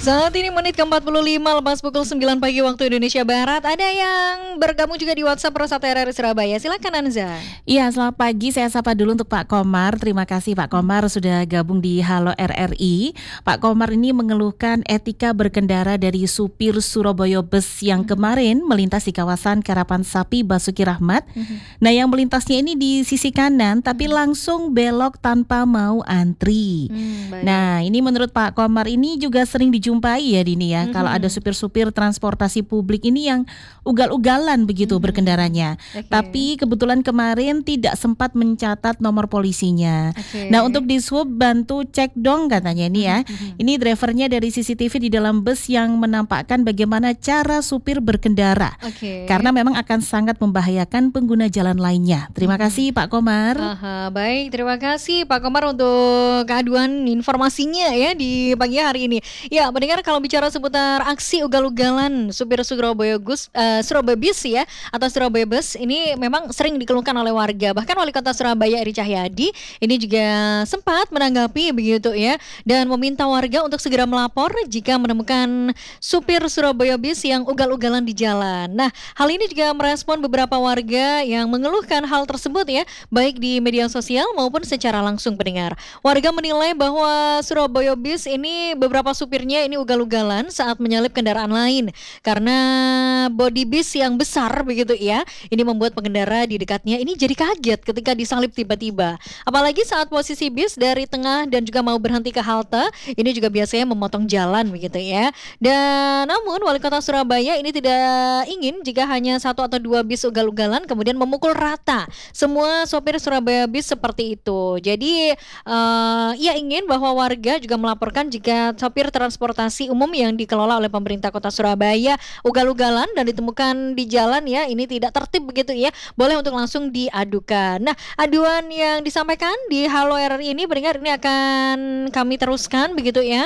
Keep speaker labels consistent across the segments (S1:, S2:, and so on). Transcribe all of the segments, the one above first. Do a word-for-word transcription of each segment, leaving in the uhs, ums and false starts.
S1: Saat ini menit ke empat puluh lima lepas pukul sembilan pagi waktu Indonesia Barat. Ada yang bergabung juga di WhatsApp Persatu R R I Surabaya. Silakan Anza.
S2: Iya, selamat pagi. Saya sapa dulu untuk Pak Komar. Terima kasih Pak Komar sudah gabung di Halo R R I. Pak Komar ini mengeluhkan etika berkendara dari supir Surabaya Bus yang kemarin melintas di kawasan Karapan Sapi Basuki Rahmat. Nah, yang melintasnya ini di sisi kanan tapi langsung belok tanpa mau antri.
S1: Hmm,
S2: Nah, ini menurut Pak Komar ini juga sering dijumpai ya Dini ya. Mm-hmm. Kalau ada supir-supir transportasi publik ini yang ugal-ugalan begitu mm-hmm. berkendaranya. Okay. Tapi kebetulan kemarin tidak sempat mencatat nomor polisinya. Okay. Nah, untuk Dishub bantu cek dong katanya ini ya. Mm-hmm. Ini drivernya dari C C T V di dalam bus yang menampakkan bagaimana cara supir berkendara. Okay. Karena memang akan sangat membahayakan pengguna jalan lainnya. Terima mm-hmm. kasih Pak Komar.
S1: Aha, baik, terima kasih Pak Komar untuk keaduan informasinya ya di pagi hari ini. Ya, mendengar kalau bicara seputar aksi ugal-ugalan supir Surabaya Bus, uh, Surabaya Bus ya, atau Surabaya Bus ini memang sering dikeluhkan oleh warga. Bahkan Wali Kota Surabaya Eri Cahyadi ini juga sempat menanggapi begitu ya, dan meminta warga untuk segera melapor jika menemukan supir Surabaya Bus yang ugal-ugalan di jalan. Nah, hal ini juga merespon beberapa warga yang mengeluhkan hal tersebut ya, baik di media sosial maupun secara langsung pendengar. Warga menilai bahwa Surabaya Bus ini beberapa supirnya ini ugal-ugalan saat menyalip kendaraan lain karena bodi bis yang besar begitu ya. Ini membuat pengendara di dekatnya ini jadi kaget ketika disalip tiba-tiba. Apalagi saat posisi bis dari tengah dan juga mau berhenti ke halte, ini juga biasanya memotong jalan begitu ya. Dan namun Wali Kota Surabaya ini tidak ingin jika hanya satu atau dua bis ugal-ugalan kemudian memukul rata semua sopir Surabaya Bus seperti itu. Jadi uh, ia ingin bahwa warga juga melaporkan jika sopir transportasi umum yang dikelola oleh pemerintah Kota Surabaya ugal-ugalan dan ditemukan di jalan ya, ini tidak tertib begitu ya, boleh untuk langsung diadukan. Nah, aduan yang disampaikan di Halo R R I ini pendengar ini akan kami teruskan begitu ya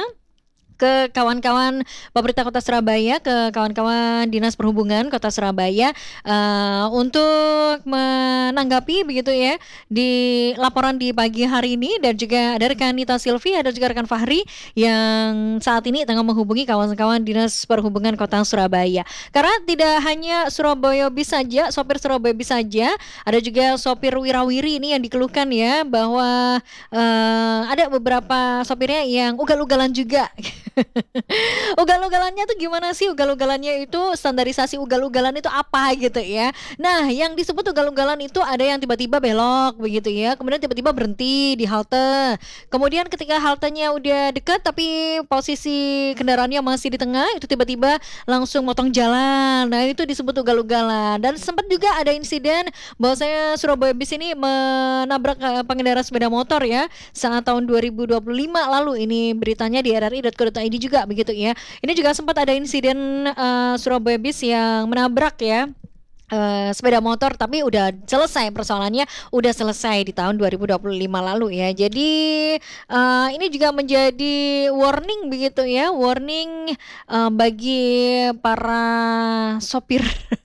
S1: ke kawan-kawan pemerintah Kota Surabaya, ke kawan-kawan Dinas Perhubungan Kota Surabaya uh, untuk menanggapi begitu ya di laporan di pagi hari ini. Dan juga ada rekan Nita Silvi, ada juga rekan Fahri yang saat ini tengah menghubungi kawan-kawan Dinas Perhubungan Kota Surabaya. Karena tidak hanya Surabaya Bus saja, sopir Surabaya Bus saja, ada juga sopir wirawiri ini yang dikeluhkan ya, bahwa uh, ada beberapa sopirnya yang ugal-ugalan juga. Ugal-ugalannya tuh gimana sih? Ugal-ugalannya itu standarisasi ugal-ugalan itu apa gitu ya. Nah, yang disebut ugal-ugalan itu ada yang tiba-tiba belok begitu ya, kemudian tiba-tiba berhenti di halte. Kemudian ketika haltenya udah dekat tapi posisi kendaraannya masih di tengah, itu tiba-tiba langsung motong jalan. Nah, itu disebut ugal-ugalan. Dan sempat juga ada insiden bahwasanya Surabaya Bus ini menabrak uh, pengendara sepeda motor ya saat tahun dua ribu dua puluh lima lalu. Ini beritanya di r r i dot co dot i d juga begitu ya. Ini juga sempat ada insiden uh, Surabaya Bus yang menabrak ya Uh, sepeda motor, tapi udah selesai persoalannya, udah selesai di tahun dua ribu dua puluh lima lalu ya. Jadi uh, ini juga menjadi warning begitu ya, warning uh, bagi para sopir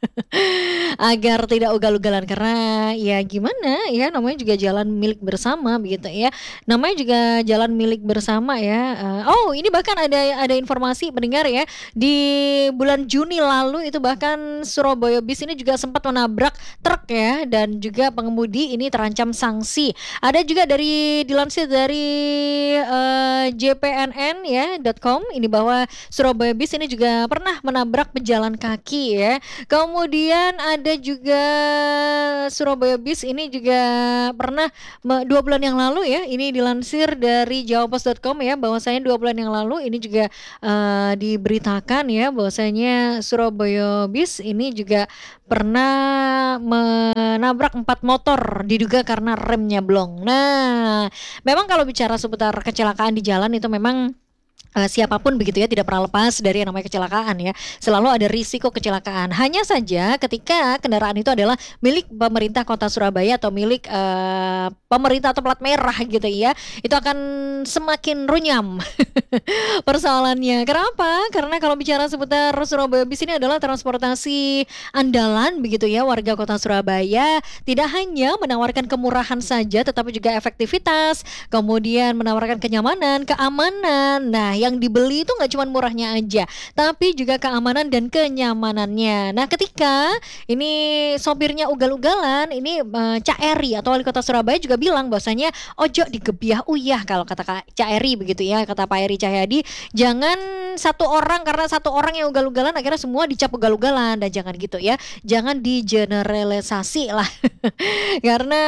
S1: agar tidak ugal-ugalan, karena ya gimana ya, namanya juga jalan milik bersama begitu ya, namanya juga jalan milik bersama ya. Uh, oh ini bahkan ada ada informasi mendengar ya, di bulan Juni lalu itu bahkan Surabaya Bus ini juga sempat menabrak truk ya, dan juga pengemudi ini terancam sanksi. Ada juga dari dilansir dari uh, j p n n ya .com ini bahwa Surabaya Bus ini juga pernah menabrak pejalan kaki ya. Kemudian ada juga Surabaya Bus ini juga pernah dua bulan yang lalu ya, ini dilansir dari jawapos dot com ya, bahwasanya dua bulan yang lalu ini juga uh, diberitakan ya bahwasanya Surabaya Bus ini juga pernah menabrak empat motor diduga karena remnya blong. Nah, memang kalau bicara seputar kecelakaan di jalan itu memang Uh, siapapun begitu ya tidak pernah lepas dari yang namanya kecelakaan ya. Selalu ada risiko kecelakaan. Hanya saja ketika kendaraan itu adalah milik pemerintah Kota Surabaya atau milik uh, pemerintah atau plat merah gitu ya, itu akan semakin runyam persoalannya. Kenapa? Karena kalau bicara seputar Surabaya Bus ini adalah transportasi andalan begitu ya warga Kota Surabaya. Tidak hanya menawarkan kemurahan saja, tetapi juga efektivitas, kemudian menawarkan kenyamanan, keamanan. Nah, yang dibeli itu nggak cuma murahnya aja, tapi juga keamanan dan kenyamanannya. Nah, ketika ini sopirnya ugal-ugalan, ini uh, Cak Eri atau Wali Kota Surabaya juga bilang bahwasanya ojo digebiah uyah, kalau kata Kak Cak Eri begitu ya, kata Pak Eri Cahyadi, jangan satu orang karena satu orang yang ugal-ugalan akhirnya semua dicap ugal-ugalan, dan jangan gitu ya, jangan digeneralisasi lah. Karena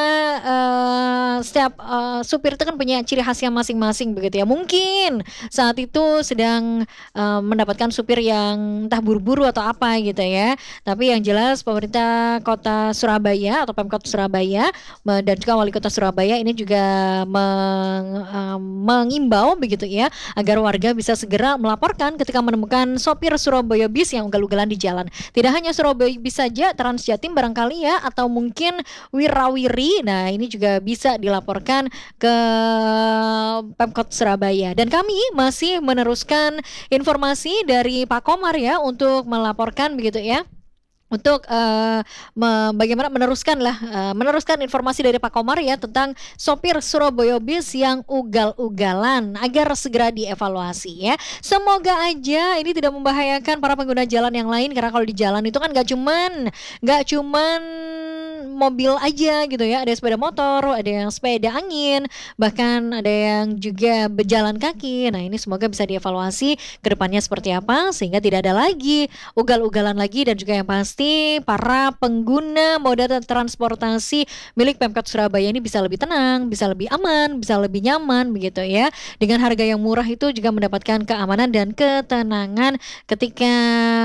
S1: uh, setiap uh, supir itu kan punya ciri khasnya masing-masing begitu ya. Mungkin saat itu sedang uh, mendapatkan supir yang entah buru-buru atau apa gitu ya. Tapi yang jelas pemerintah Kota Surabaya atau Pemkot Surabaya dan juga Wali Kota Surabaya ini juga meng, uh, mengimbau begitu ya, agar warga bisa segera melaporkan ketika menemukan sopir Surabaya Bis yang ugal-ugalan di jalan. Tidak hanya Surabaya Bis saja, Transjatim barangkali ya, atau mungkin Wirawiri. Nah, ini juga bisa dilaporkan ke Pemkot Surabaya. Dan kami masih meneruskan informasi dari Pak Komar ya, untuk melaporkan begitu ya, untuk uh, me- bagaimana meneruskan lah uh, meneruskan informasi dari Pak Komar ya tentang sopir Surabaya Bis yang ugal-ugalan agar segera dievaluasi ya. Semoga aja ini tidak membahayakan para pengguna jalan yang lain, karena kalau di jalan itu kan nggak cuman nggak cuman mobil aja gitu ya, ada sepeda motor, ada yang sepeda angin, bahkan ada yang juga berjalan kaki. Nah, ini semoga bisa dievaluasi ke depannya seperti apa, sehingga tidak ada lagi ugal-ugalan lagi, dan juga yang pasti para pengguna moda transportasi milik Pemkot Surabaya ini bisa lebih tenang, bisa lebih aman, bisa lebih nyaman begitu ya. Dengan harga yang murah itu juga mendapatkan keamanan dan ketenangan ketika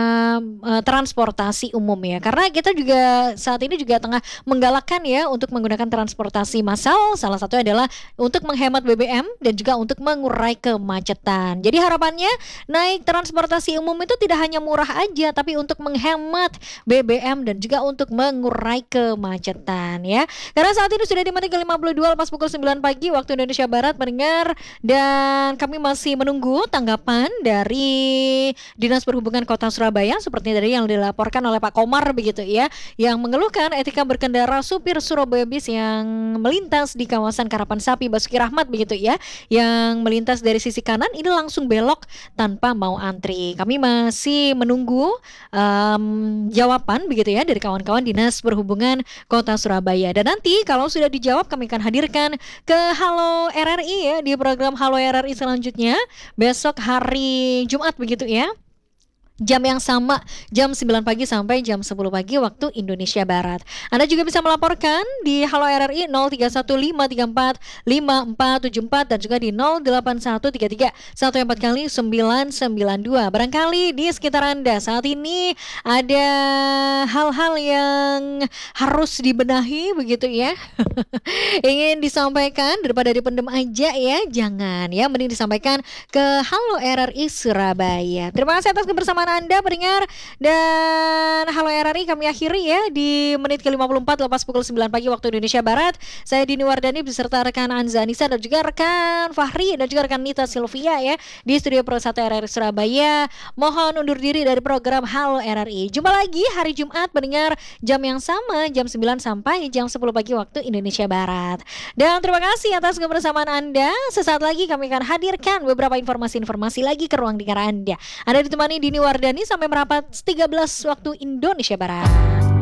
S1: uh, transportasi umum ya. Karena kita juga saat ini juga tengah menggalakkan ya untuk menggunakan transportasi massal, salah satu adalah untuk menghemat B B M dan juga untuk mengurai kemacetan. Jadi harapannya naik transportasi umum itu tidak hanya murah aja, tapi untuk menghemat B B M dan juga untuk mengurai kemacetan ya. Karena saat ini sudah di menit ke lima puluh dua lepas pukul sembilan pagi waktu Indonesia Barat mendengar, dan kami masih menunggu tanggapan dari Dinas Perhubungan Kota Surabaya seperti tadi yang dilaporkan oleh Pak Komar begitu ya, yang mengeluhkan etika berkendara supir Surabaya Bis yang melintas di kawasan Karapan Sapi Basuki Rahmat begitu ya, yang melintas dari sisi kanan ini langsung belok tanpa mau antri. Kami masih menunggu um, jawaban begitu ya dari kawan-kawan Dinas Perhubungan Kota Surabaya, dan nanti kalau sudah dijawab kami akan hadirkan ke Halo R R I ya, di program Halo R R I selanjutnya besok hari Jumat begitu ya. Jam yang sama, jam sembilan pagi sampai jam sepuluh pagi waktu Indonesia Barat. Anda juga bisa melaporkan di Halo R R I nol tiga satu lima tiga empat lima empat tujuh empat dan juga di nol delapan satu tiga tiga satu empat kali sembilan sembilan dua. Barangkali di sekitar Anda saat ini ada hal-hal yang harus dibenahi begitu ya. Ingin disampaikan daripada dipendem aja ya, jangan ya, mending disampaikan ke Halo R R I Surabaya. Terima kasih atas kebersamaan Anda pendengar, dan Halo R R I kami akhiri ya di menit ke lima puluh empat lepas pukul sembilan pagi waktu Indonesia Barat. Saya Dini Wardani beserta rekan Anza Anissa dan juga rekan Fahri dan juga rekan Nita Silvia ya di studio Pro satu R R I Surabaya. Mohon undur diri dari program Halo R R I. Jumpa lagi hari Jumat pendengar, jam yang sama, jam sembilan sampai jam sepuluh pagi waktu Indonesia Barat. Dan terima kasih atas kebersamaan Anda. Sesaat lagi kami akan hadirkan beberapa informasi-informasi lagi ke ruang dengar Anda. Anda ditemani Dini Wardani sampai merapat tiga belas waktu Indonesia Barat.